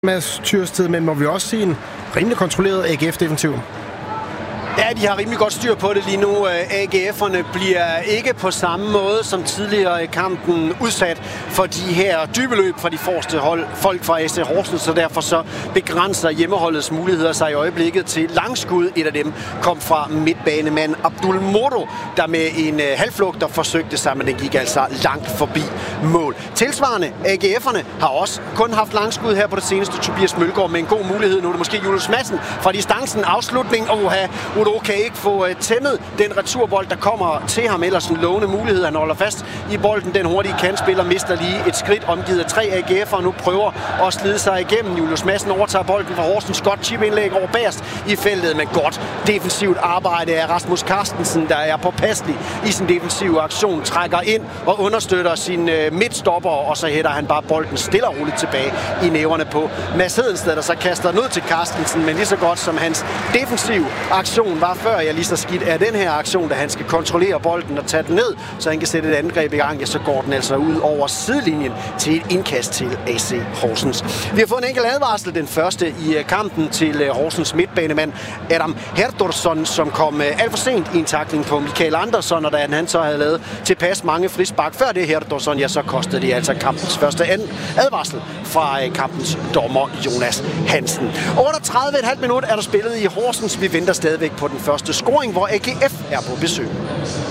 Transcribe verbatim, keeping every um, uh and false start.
Mads Tyrsted, men må vi også se en rimelig kontrolleret A G F-defensiv? Ja, de har rimelig godt styr på det lige nu. A G F'erne bliver ikke på samme måde som tidligere i kampen udsat for de her dybeløb fra de forreste hold, folk fra A C Horsens, så derfor så begrænser hjemmeholdets muligheder sig i øjeblikket til langskud. Et af dem kom fra midtbanemand Abdul Moro, der med en øh, halvflugter forsøgte sig, men den gik altså langt forbi mål. Tilsvarende, A G F'erne har også kun haft langskud her på det seneste. Tobias Mølgaard med en god mulighed. Nu er det måske Julius Madsen fra distancen. Afslutning og have Udo kan ikke få uh, tæmmet den returbold, der kommer til ham. Ellers en lovende mulighed. Han holder fast i bolden. Den hurtige kantspiller mister lige et skridt, omgivet af tre A G F'ere. Nu prøver at slide sig igennem. Julius Madsen overtager bolden fra Horsens. Godt chip-indlæg over bagerst i feltet, men godt defensivt arbejde af Rasmus Carstensen, der er påpasselig i sin defensive aktion. Trækker ind og understøtter sin uh, midtstopper, og så hætter han bare bolden stille og roligt tilbage i næverne på Mads Hedensted, der så kaster den ud til Carstensen, men lige så godt som hans defensive aktion var før, jeg lige så skidt er den her aktion, da han skal kontrollere bolden og tage den ned, så han kan sætte et angreb i gang, ja, så går den altså ud over sidelinjen til et indkast til A C Horsens. Vi har fået en enkelt advarsel, den første i kampen til Horsens midtbanemand Adam Herdorsson, som kom alt for sent i en tackling på Michael Andersson, og da han så havde lavet tilpas mange frispark før det Herdorsson, ja, så kostede det altså kampens første advarsel fra kampens dommer Jonas Hansen. otteogtredive komma fem minut er der spillet i Horsens. Vi venter stadigvæk på den første scoring, hvor A G F er på besøg.